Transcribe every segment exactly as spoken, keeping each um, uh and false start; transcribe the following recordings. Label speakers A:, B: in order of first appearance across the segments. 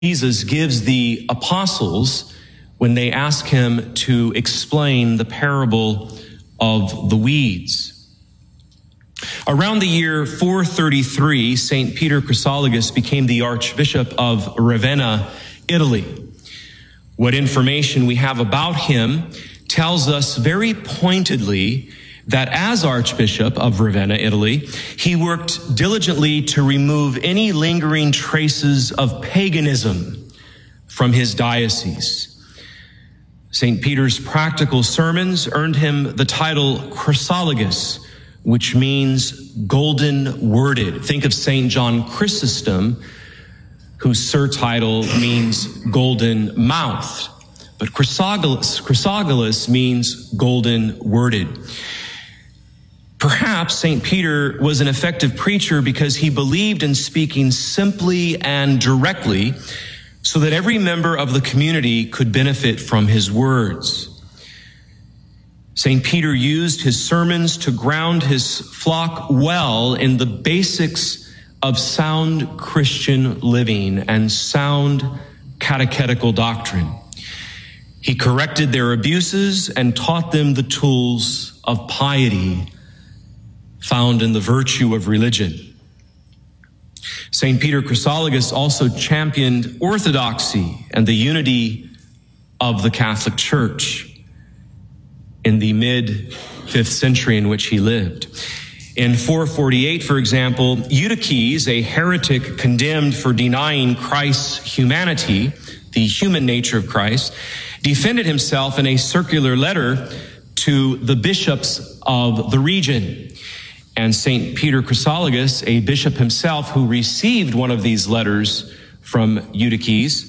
A: Jesus gives the apostles when they ask him to explain the parable of the weeds. Around the year four thirty-three, Saint Peter Chrysologus became the Archbishop of Ravenna, Italy. What information we have about him tells us very pointedly that as Archbishop of Ravenna, Italy, he worked diligently to remove any lingering traces of paganism from his diocese. Saint Peter's practical sermons earned him the title Chrysologus, which means golden worded. Think of Saint John Chrysostom, whose surtitle means golden mouthed. But Chrysologus, Chrysologus means golden worded. Perhaps Saint Peter was an effective preacher because he believed in speaking simply and directly so that every member of the community could benefit from his words. Saint Peter used his sermons to ground his flock well in the basics of sound Christian living and sound catechetical doctrine. He corrected their abuses and taught them the tools of piety found in the virtue of religion. Saint Peter Chrysologus also championed orthodoxy and the unity of the Catholic Church in the mid-fifth century in which he lived. In four forty-eight, for example, Eutyches, a heretic condemned for denying Christ's humanity, the human nature of Christ, defended himself in a circular letter to the bishops of the region. And Saint Peter Chrysologus, a bishop himself who received one of these letters from Eutyches,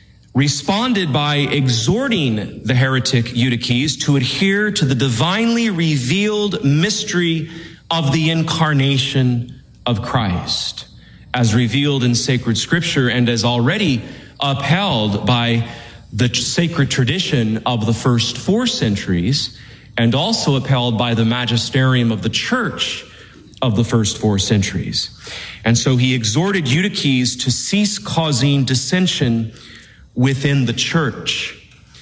A: responded by exhorting the heretic Eutyches to adhere to the divinely revealed mystery of the incarnation of Christ, as revealed in sacred scripture and as already upheld by the sacred tradition of the first four centuries, and also upheld by the magisterium of the church of the first four centuries. And so he exhorted Eutyches to cease causing dissension within the church.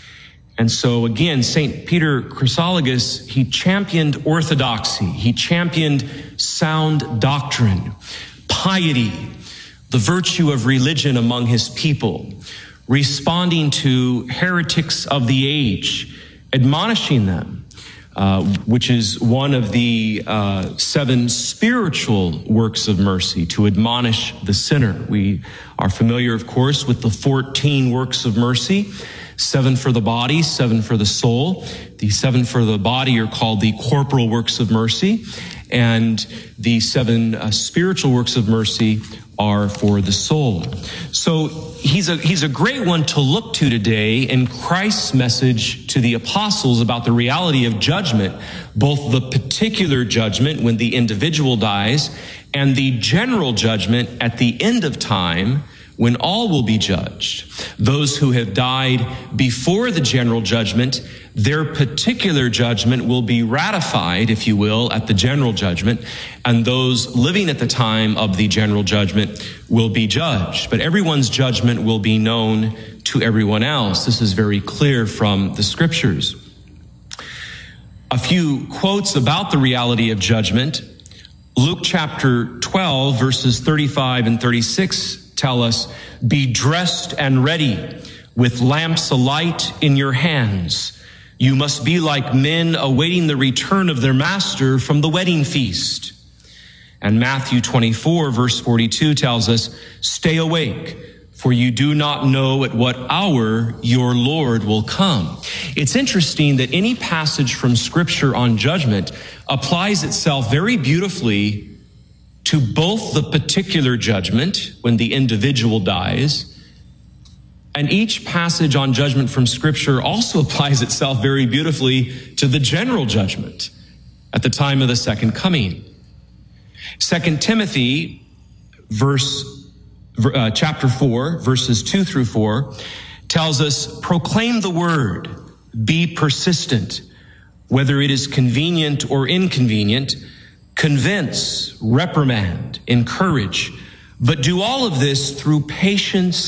A: And so again, Saint Peter Chrysologus, he championed orthodoxy. He championed sound doctrine, piety, the virtue of religion among his people, responding to heretics of the age, admonishing them, uh, which is one of the uh, seven spiritual works of mercy, to admonish the sinner. We are familiar, of course, with the fourteen works of mercy, seven for the body, seven for the soul. The seven for the body are called the corporal works of mercy, and the seven uh, spiritual works of mercy are for the soul. So he's a he's a great one to look to today in Christ's message to the apostles about the reality of judgment, both the particular judgment when the individual dies and the general judgment at the end of time when all will be judged. Those who have died before the general judgment, their particular judgment will be ratified, if you will, at the general judgment, and those living at the time of the general judgment will be judged. But everyone's judgment will be known to everyone else. This is very clear from the scriptures. A few quotes about the reality of judgment. Luke chapter twelve, verses thirty-five and thirty-six tell us, "Be dressed and ready with lamps alight in your hands. You must be like men awaiting the return of their master from the wedding feast." And Matthew twenty-four, verse forty-two tells us, "Stay awake, for you do not know at what hour your Lord will come." It's interesting that any passage from Scripture on judgment applies itself very beautifully to both the particular judgment when the individual dies, and each passage on judgment from Scripture also applies itself very beautifully to the general judgment at the time of the second coming. Second Timothy, verse uh, chapter four, verses two through four, tells us, "Proclaim the word, be persistent, whether it is convenient or inconvenient. Convince, reprimand, encourage, but do all of this through patience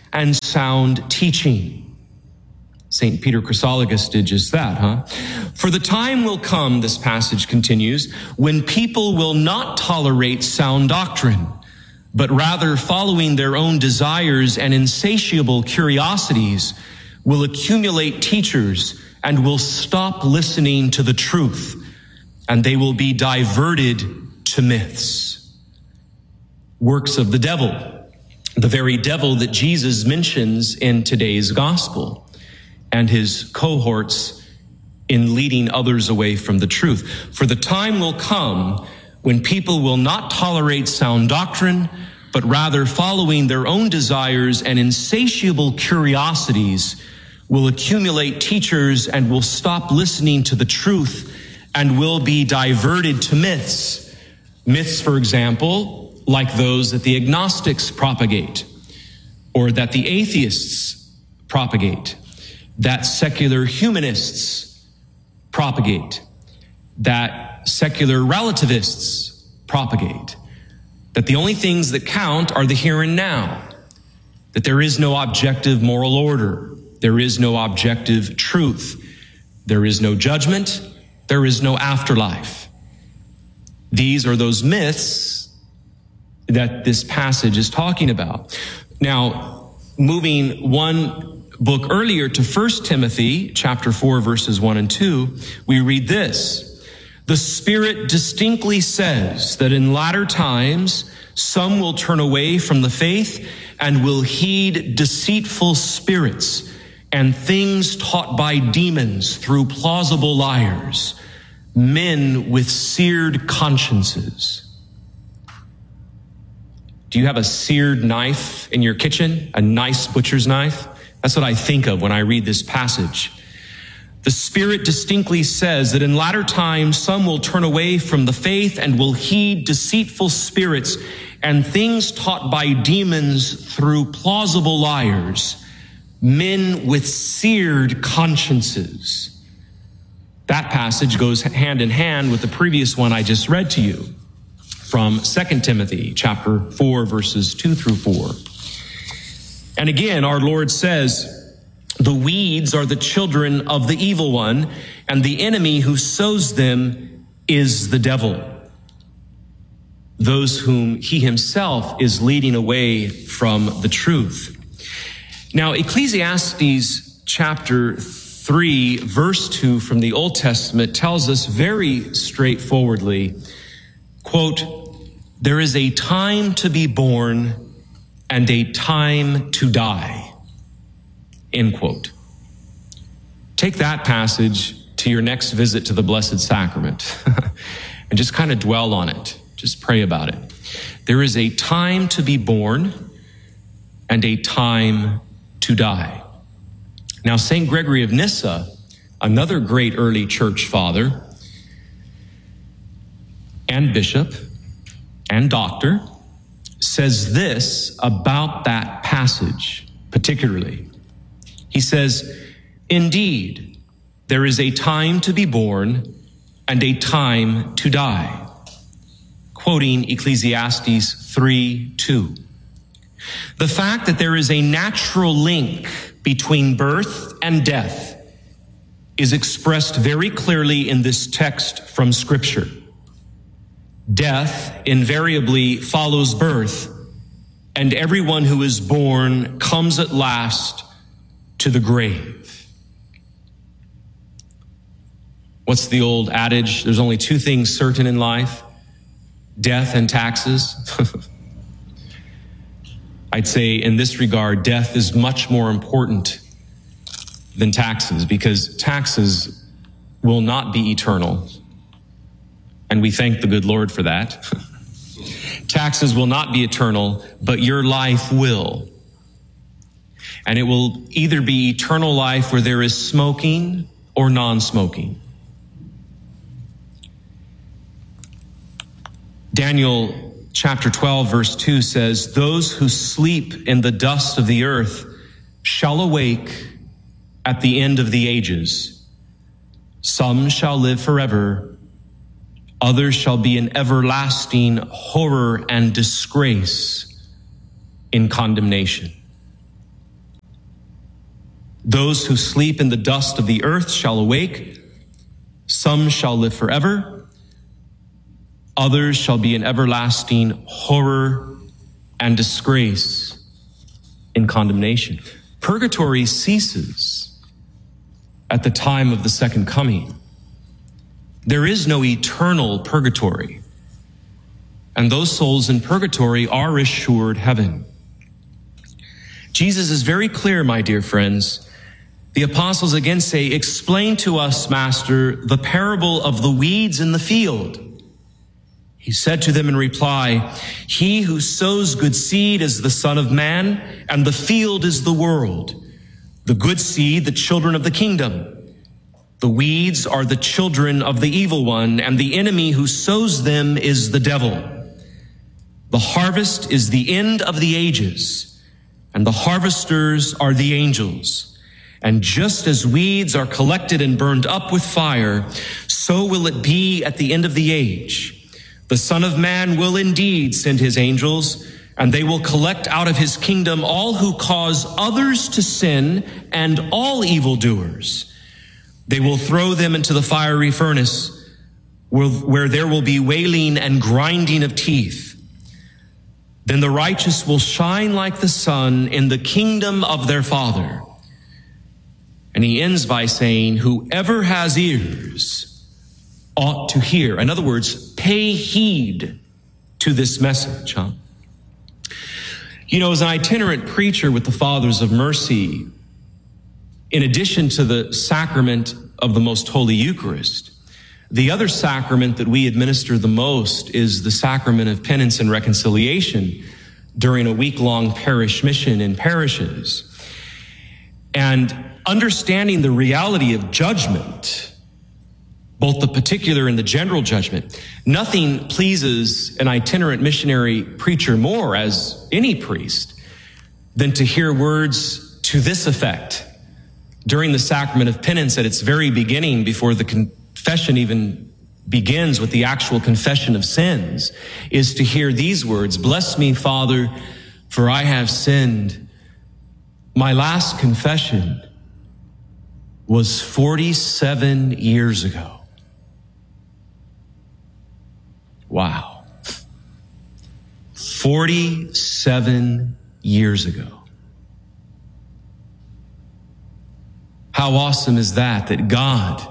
A: and sound teaching. Saint Peter Chrysologus did just that, huh? For the time will come, this passage continues, when people will not tolerate sound doctrine, but rather following their own desires and insatiable curiosities will accumulate teachers and will stop listening to the truth, and they will be diverted to myths. Works of the devil, the very devil that Jesus mentions in today's gospel, and his cohorts in leading others away from the truth. For the time will come when people will not tolerate sound doctrine, but rather following their own desires and insatiable curiosities will accumulate teachers and will stop listening to the truth and will be diverted to myths. Myths, for example, like those that the agnostics propagate, or that the atheists propagate, that secular humanists propagate, that secular relativists propagate, that the only things that count are the here and now, that there is no objective moral order, there is no objective truth, there is no judgment, there is no afterlife. These are those myths that this passage is talking about. Now, moving one book earlier to First Timothy chapter four, verses one and two, we read this. The Spirit distinctly says that in latter times some will turn away from the faith and will heed deceitful spirits and things taught by demons through plausible liars, men with seared consciences. Do you have a seared knife in your kitchen? A nice butcher's knife? That's what I think of when I read this passage. The Spirit distinctly says that in latter times some will turn away from the faith and will heed deceitful spirits and things taught by demons through plausible liars, men with seared consciences. That passage goes hand in hand with the previous one I just read to you from Second Timothy chapter four, verses two through four. And again, our Lord says, the weeds are the children of the evil one, and the enemy who sows them is the devil, those whom he himself is leading away from the truth. Now, Ecclesiastes chapter three, verse two from the Old Testament tells us very straightforwardly, quote, there is a time to be born and a time to die, end quote. Take that passage to your next visit to the Blessed Sacrament and just kind of dwell on it. Just pray about it. There is a time to be born and a time to die. Now, Saint Gregory of Nyssa, another great early church father and bishop and doctor, says this about that passage particularly. He says, indeed, there is a time to be born and a time to die. Quoting Ecclesiastes three two. The fact that there is a natural link between birth and death is expressed very clearly in this text from Scripture. Death invariably follows birth, and everyone who is born comes at last to the grave. What's the old adage? There's only two things certain in life, death and taxes. I'd say in this regard, death is much more important than taxes, because taxes will not be eternal. And we thank the good Lord for that. Taxes will not be eternal, but your life will. And it will either be eternal life where there is smoking or non-smoking. Daniel chapter twelve, verse two says, those who sleep in the dust of the earth shall awake at the end of the ages. Some shall live forever, others shall be in everlasting horror and disgrace in condemnation. Those who sleep in the dust of the earth shall awake. Some shall live forever. Others shall be in everlasting horror and disgrace in condemnation. Purgatory ceases at the time of the second coming. There is no eternal purgatory, and those souls in purgatory are assured heaven. Jesus is very clear, my dear friends. The apostles again say, "Explain to us, Master, the parable of the weeds in the field." He said to them in reply, "He who sows good seed is the Son of Man, and the field is the world. The good seed, the children of the kingdom. The weeds are the children of the evil one, and the enemy who sows them is the devil. The harvest is the end of the ages, and the harvesters are the angels. And just as weeds are collected and burned up with fire, so will it be at the end of the age. The Son of Man will indeed send his angels, and they will collect out of his kingdom all who cause others to sin and all evildoers. They will throw them into the fiery furnace, where there will be wailing and grinding of teeth. Then the righteous will shine like the sun in the kingdom of their Father." And he ends by saying, "Whoever has ears ought to hear." In other words, pay heed to this message, huh? You know, as an itinerant preacher with the Fathers of Mercy, in addition to the sacrament of the Most Holy Eucharist, the other sacrament that we administer the most is the sacrament of penance and reconciliation during a week-long parish mission in parishes. And understanding the reality of judgment, both the particular and the general judgment, nothing pleases an itinerant missionary preacher more, as any priest, than to hear words to this effect during the sacrament of penance at its very beginning, before the confession even begins with the actual confession of sins, is to hear these words, "Bless me, Father, for I have sinned." My last confession was forty-seven years ago. Wow. forty-seven years ago. How awesome is that, that God,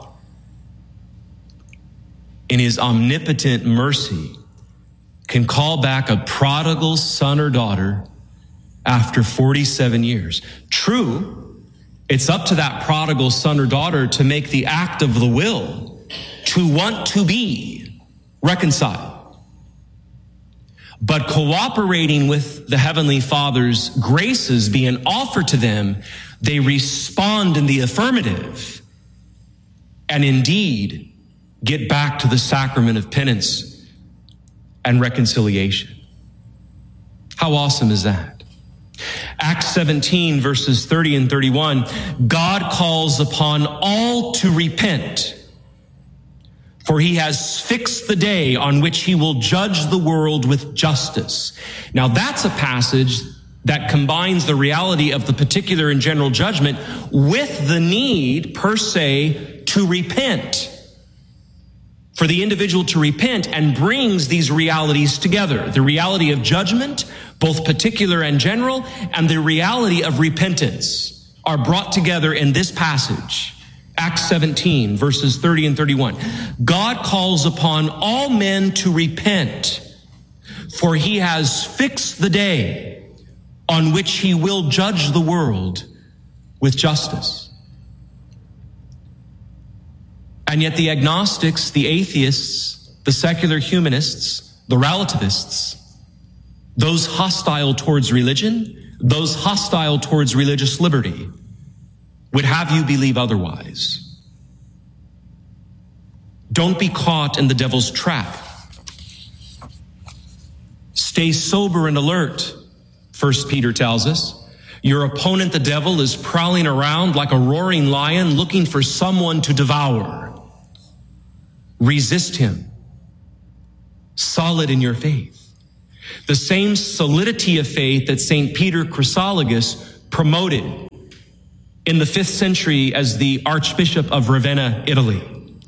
A: in his omnipotent mercy, can call back a prodigal son or daughter after forty-seven years. True, it's up to that prodigal son or daughter to make the act of the will to want to be reconciled. But cooperating with the Heavenly Father's graces being offered to them, they respond in the affirmative and indeed get back to the sacrament of penance and reconciliation. How awesome is that? Acts seventeen, verses thirty and thirty-one, God calls upon all to repent, for he has fixed the day on which he will judge the world with justice. Now that's a passage that combines the reality of the particular and general judgment with the need, per se, to repent, for the individual to repent, and brings these realities together. The reality of judgment, both particular and general, and the reality of repentance are brought together in this passage. Acts seventeen, verses thirty and thirty-one. God calls upon all men to repent, for he has fixed the day on which he will judge the world with justice. And yet the agnostics, the atheists, the secular humanists, the relativists, those hostile towards religion, those hostile towards religious liberty, would have you believe otherwise. Don't be caught in the devil's trap. Stay sober and alert, First Peter tells us. Your opponent, the devil, is prowling around like a roaring lion looking for someone to devour. Resist him, solid in your faith. The same solidity of faith that Saint Peter Chrysologus promoted in the fifth century as the Archbishop of Ravenna, Italy.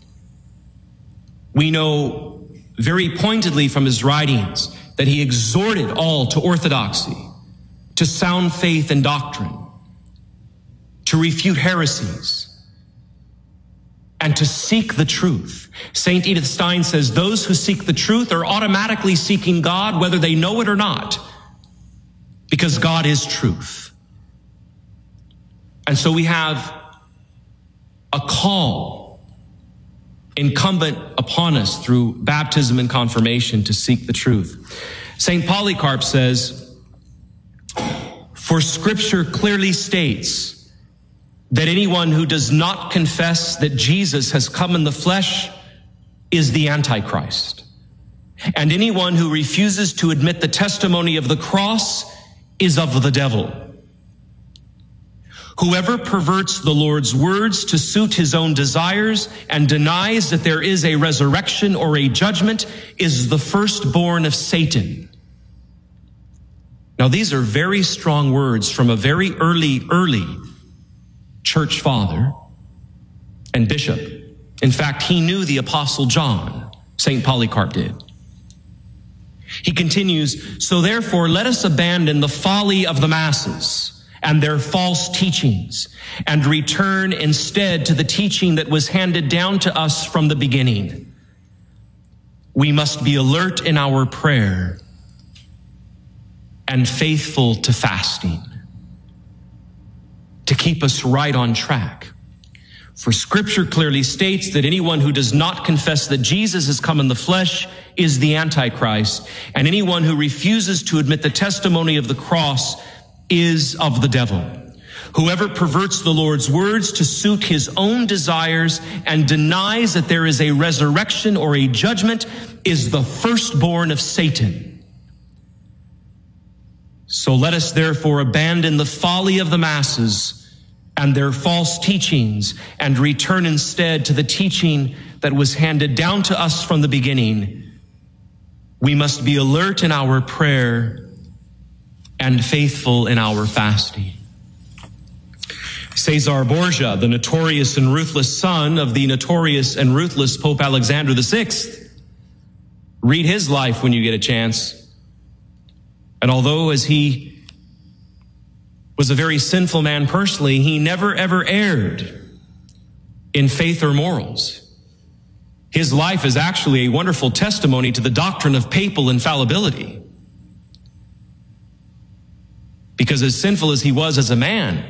A: We know very pointedly from his writings that he exhorted all to orthodoxy, to sound faith and doctrine, to refute heresies, and to seek the truth. Saint Edith Stein says those who seek the truth are automatically seeking God, whether they know it or not, because God is truth. And so we have a call incumbent upon us through baptism and confirmation to seek the truth. Saint Polycarp says, "For Scripture clearly states that anyone who does not confess that Jesus has come in the flesh is the Antichrist. And anyone who refuses to admit the testimony of the cross is of the devil. Whoever perverts the Lord's words to suit his own desires and denies that there is a resurrection or a judgment is the firstborn of Satan." Now, these are very strong words from a very early, early church father and bishop. In fact, he knew the Apostle John, Saint Polycarp did. He continues, "So therefore let us abandon the folly of the masses and their false teachings and return instead to the teaching that was handed down to us from the beginning. We must be alert in our prayer and faithful to fasting to keep us right on track. For Scripture clearly states that anyone who does not confess that Jesus has come in the flesh is the Antichrist, and anyone who refuses to admit the testimony of the cross is of the devil. Whoever perverts the Lord's words to suit his own desires and denies that there is a resurrection or a judgment is the firstborn of Satan. So let us therefore abandon the folly of the masses and their false teachings and return instead to the teaching that was handed down to us from the beginning. We must be alert in our prayer and faithful in our fasting." Caesar Borgia, the notorious and ruthless son of the notorious and ruthless Pope Alexander the Sixth. Read his life when you get a chance. And although as he was a very sinful man personally, he never ever erred in faith or morals. His life is actually a wonderful testimony to the doctrine of papal infallibility. Because as sinful as he was as a man,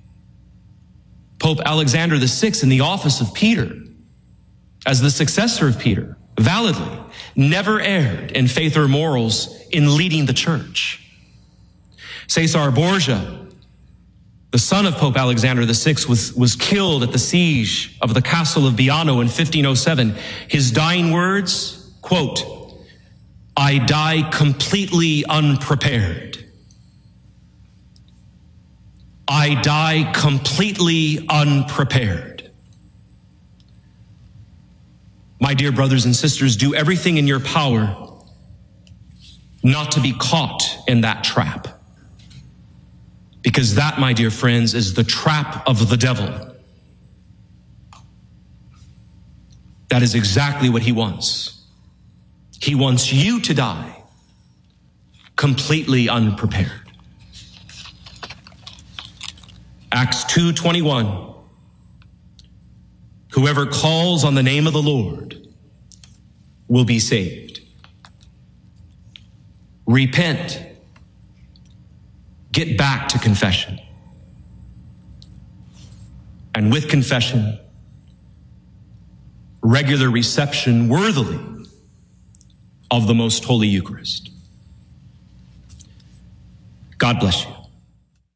A: Pope Alexander the Sixth, in the office of Peter, as the successor of Peter, validly never erred in faith or morals in leading the church. Caesar Borgia, the son of Pope Alexander the Sixth, was, was killed at the siege of the castle of Biano in fifteen oh seven. His dying words, quote, "I die completely unprepared. I die completely unprepared." My dear brothers and sisters, do everything in your power not to be caught in that trap. Because that, my dear friends, is the trap of the devil. That is exactly what he wants. He wants you to die completely unprepared. Acts two twenty-one. Whoever calls on the name of the Lord will be saved. Repent. Get back to confession. And with confession, regular reception worthily of the most holy Eucharist. God bless you.